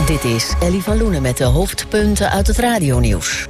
Dit is Ellie van Loenen met de hoofdpunten uit het radionieuws.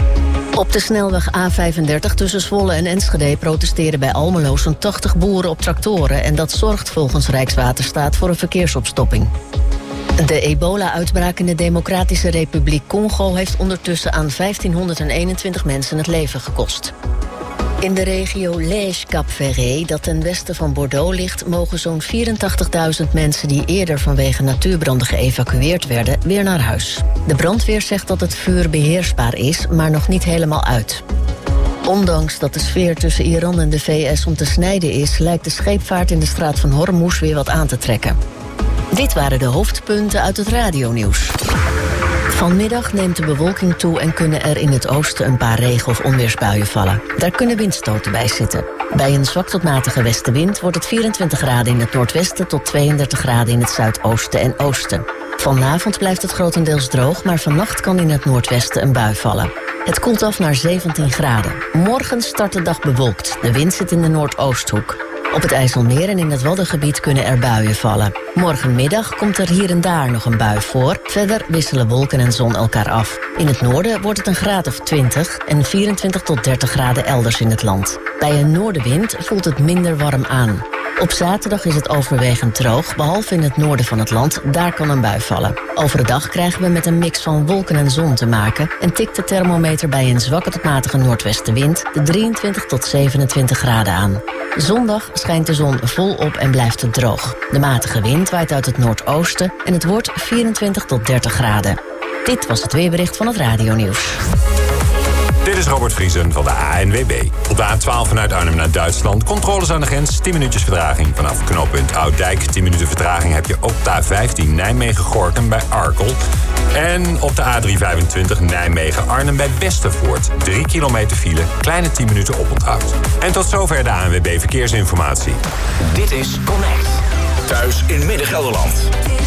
Op de snelweg A35 tussen Zwolle en Enschede protesteren bij Almelo zo'n 80 boeren op tractoren en dat zorgt volgens Rijkswaterstaat voor een verkeersopstopping. De ebola-uitbraak in de Democratische Republiek Congo heeft ondertussen aan 1521 mensen het leven gekost. In de regio Lège-Cap-Ferré, dat ten westen van Bordeaux ligt, mogen zo'n 84.000 mensen die eerder vanwege natuurbranden geëvacueerd werden, weer naar huis. De brandweer zegt dat het vuur beheersbaar is, maar nog niet helemaal uit. Ondanks dat de sfeer tussen Iran en de VS om te snijden is, lijkt de scheepvaart in de straat van Hormuz weer wat aan te trekken. Dit waren de hoofdpunten uit het radionieuws. Vanmiddag neemt de bewolking toe en kunnen er in het oosten een paar regen- of onweersbuien vallen. Daar kunnen windstoten bij zitten. Bij een zwak tot matige westenwind wordt het 24 graden in het noordwesten tot 32 graden in het zuidoosten en oosten. Vanavond blijft het grotendeels droog, maar vannacht kan in het noordwesten een bui vallen. Het koelt af naar 17 graden. Morgen start de dag bewolkt. De wind zit in de noordoosthoek. Op het IJsselmeer en in het Waddengebied kunnen er buien vallen. Morgenmiddag komt er hier en daar nog een bui voor. Verder wisselen wolken en zon elkaar af. In het noorden wordt het een graad of 20 en 24 tot 30 graden elders in het land. Bij een noordenwind voelt het minder warm aan. Op zaterdag is het overwegend droog, behalve in het noorden van het land. Daar kan een bui vallen. Overdag krijgen we met een mix van wolken en zon te maken en tikt de thermometer bij een zwakke tot matige noordwestenwind de 23 tot 27 graden aan. Zondag schijnt de zon volop en blijft het droog. De matige wind waait uit het noordoosten en het wordt 24 tot 30 graden. Dit was het weerbericht van het radionieuws. Dit is Robert Vriesen van de ANWB. Op de A12 vanuit Arnhem naar Duitsland. Controles aan de grens, 10 minuutjes vertraging. Vanaf knooppunt Ouddijk, 10 minuten vertraging heb je op de A15 Nijmegen-Gorkum bij Arkel. En op de A325 Nijmegen-Arnhem bij Westervoort. 3 kilometer file, kleine 10 minuten oponthoud. En tot zover de ANWB Verkeersinformatie. Dit is Connect. Thuis in Midden-Gelderland.